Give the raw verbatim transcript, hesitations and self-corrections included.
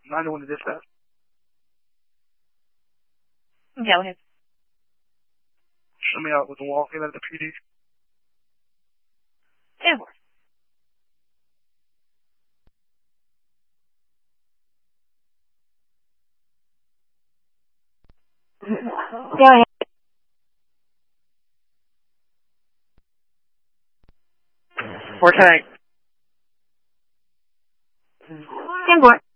nine one to dispatch. Okay, go ahead. Show me out with the walk-in at the P D. ten four. Go ahead. Four tank. ten four.